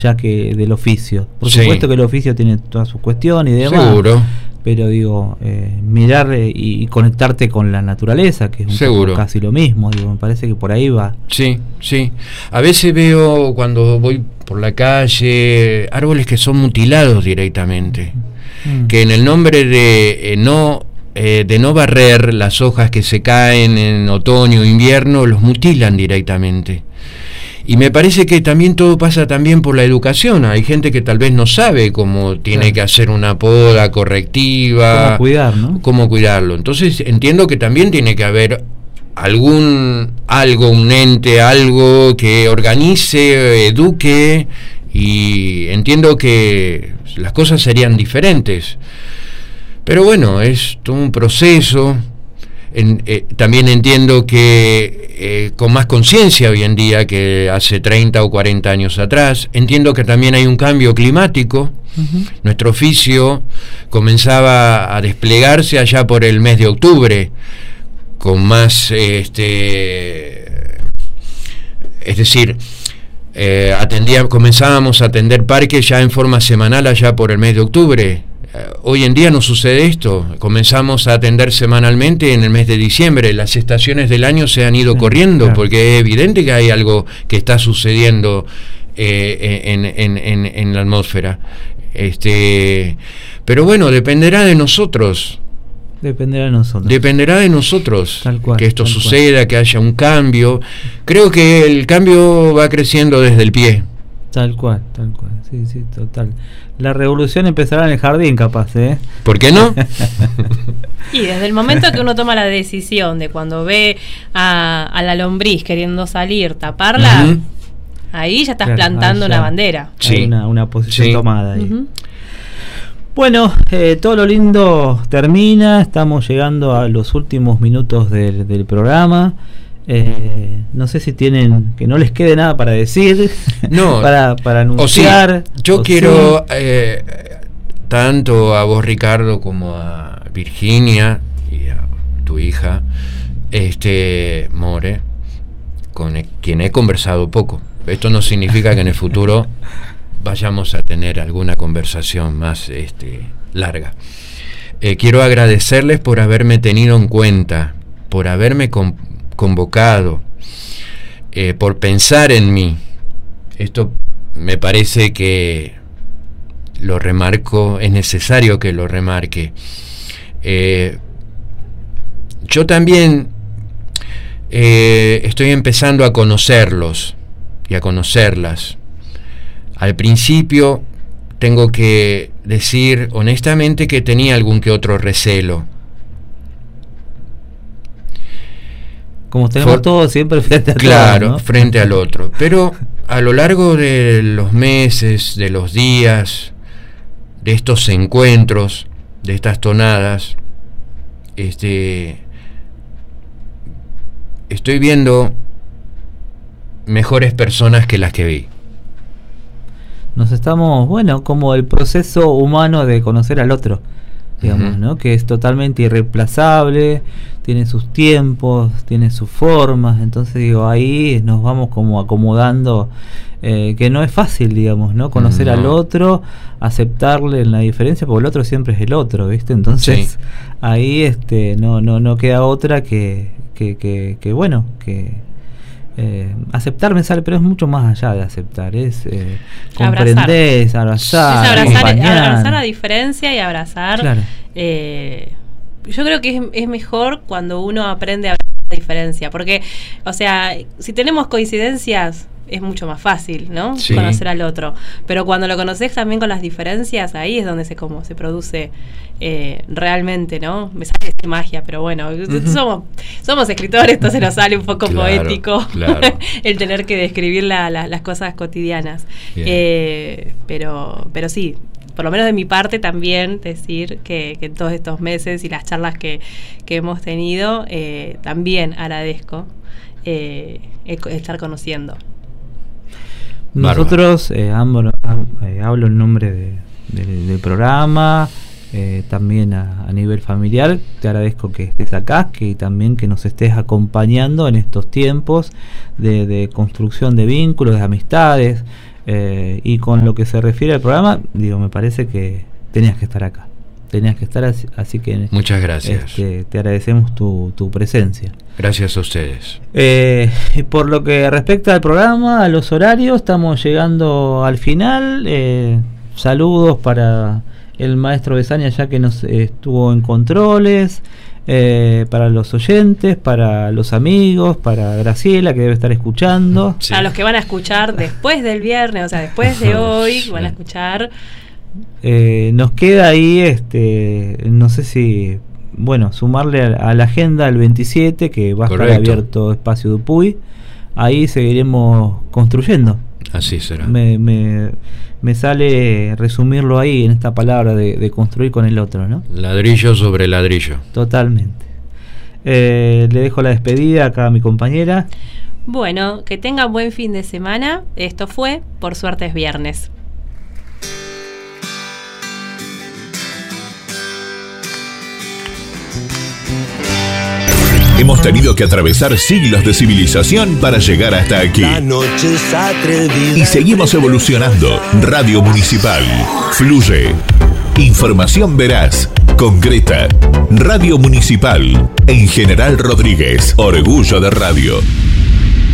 ya que del oficio. Por Sí. supuesto que el oficio tiene todas sus cuestiones y demás. Seguro. Pero digo, mirar y conectarte con la naturaleza, que es un Seguro. poco casi lo mismo, digo, me parece que por ahí va. Sí, sí. A veces veo cuando voy por la calle árboles que son mutilados directamente, que en el nombre de no barrer las hojas que se caen en otoño o invierno, los mutilan directamente. Y me parece que también todo pasa también por la educación. Hay gente que tal vez no sabe cómo tiene que hacer una poda correctiva. Cómo cuidar, ¿no? Cómo cuidarlo. Entonces entiendo que también tiene que haber un ente, algo que organice, eduque, y entiendo que las cosas serían diferentes. Pero bueno, es todo un proceso. También entiendo que con más conciencia hoy en día que hace 30 o 40 años atrás, entiendo que también hay un cambio climático. Nuestro oficio comenzaba a desplegarse allá por el mes de octubre, con más, es decir, comenzábamos a atender parques ya en forma semanal allá por el mes de octubre. Hoy en día no sucede esto. Comenzamos a atender semanalmente en el mes de diciembre. Las estaciones del año se han ido corriendo, claro, porque es evidente que hay algo que está sucediendo en la atmósfera. Pero bueno, dependerá de nosotros. Dependerá de nosotros tal cual, que esto suceda, que haya un cambio. Creo que el cambio va creciendo desde el pie. Tal cual, sí, total. La revolución empezará en el jardín, capaz, ¿eh? ¿Por qué no? Y desde el momento que uno toma la decisión de cuando ve a la lombriz queriendo salir, taparla, ahí ya estás plantando una bandera. Sí. Hay una posición tomada ahí. Bueno, todo lo lindo termina, estamos llegando a los últimos minutos del programa. No sé si tienen, que no les quede nada para decir, no, para anunciar. Yo quiero tanto a vos, Ricardo, como a Virginia y a tu hija, More, con quien he conversado poco. Esto no significa que en el futuro vayamos a tener alguna conversación más larga. Quiero agradecerles por haberme tenido en cuenta, por haberme convocado, por pensar en mí. Esto me parece que lo remarco, es necesario que lo remarque. Yo también estoy empezando a conocerlos y a conocerlas. Al principio tengo que decir honestamente que tenía algún que otro recelo. Como tenemos todos siempre frente a claro, todo, ¿no? Frente al otro. Pero a lo largo de los meses, de los días, de estos encuentros, de estas tonadas, estoy viendo mejores personas que las que vi. Nos estamos, como el proceso humano de conocer al otro, digamos, ¿no? Que es totalmente irreemplazable, tiene sus tiempos, tiene sus formas, entonces digo, ahí nos vamos como acomodando, que no es fácil, digamos, ¿no? Conocer al otro, aceptarle en la diferencia, porque el otro siempre es el otro, ¿viste? Entonces, ahí no queda otra que aceptar me sale, pero es mucho más allá de aceptar, es comprender, es abrazar, abrazar la diferencia y abrazar. Claro. Yo creo que es mejor cuando uno aprende a abrazar la diferencia, porque, o sea, si tenemos coincidencias es mucho más fácil, ¿no? Sí. Conocer al otro, pero cuando lo conoces también con las diferencias, ahí es donde se produce realmente, ¿no? Me sale decir magia, pero bueno, somos escritores, entonces nos sale un poco poético el tener que describir las cosas cotidianas. Pero sí, por lo menos de mi parte también decir que en todos estos meses y las charlas que hemos tenido, también agradezco estar conociendo. Nosotros hablo en nombre del programa, también a nivel familiar. Te agradezco que estés acá, que también que nos estés acompañando en estos tiempos de construcción de vínculos, de amistades. Y con lo que se refiere al programa, digo, me parece que tenías que estar acá. Tenías que estar, así que muchas gracias. Te agradecemos tu presencia. Gracias a ustedes. Por lo que respecta al programa, a los horarios, estamos llegando al final. Saludos para el maestro Besania, ya que nos estuvo en controles, para los oyentes, para los amigos, para Graciela, que debe estar escuchando. Sí. A los que van a escuchar después del viernes, o sea, después de hoy, van a escuchar. Nos queda ahí, no sé si, bueno, sumarle a la agenda el 27, que va a estar abierto Espacio Dupuy. Ahí seguiremos construyendo. Así será. Me sale resumirlo ahí en esta palabra de construir con el otro, ¿no? Ladrillo sobre ladrillo. Totalmente. Le dejo la despedida acá a mi compañera. Bueno, que tengan buen fin de semana. Esto fue Por Suerte es Viernes. Hemos tenido que atravesar siglos de civilización para llegar hasta aquí. Y seguimos evolucionando. Radio Municipal. Fluye. Información veraz, concreta. Radio Municipal. En General Rodríguez. Orgullo de radio.